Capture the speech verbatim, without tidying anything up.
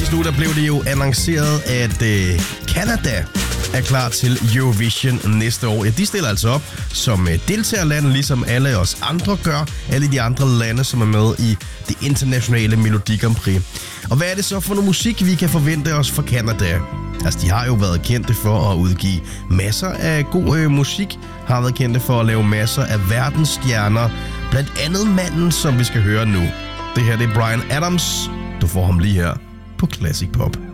sidste uge, der blev det jo annonceret, at øh, Canada er klar til Eurovision næste år. Ja, de stiller altså op som øh, deltagerland, ligesom alle os andre gør. Alle de andre lande, som er med i det internationale Melodi Grand Prix. Og hvad er det så for noget musik, vi kan forvente os fra Canada? Altså, de har jo været kendte for at udgive masser af god øh, musik. Har været kendte for at lave masser af verdensstjerner. Blandt andet manden, som vi skal høre nu. Det her, det er Bryan Adams. Du får ham lige her på Classic Pop.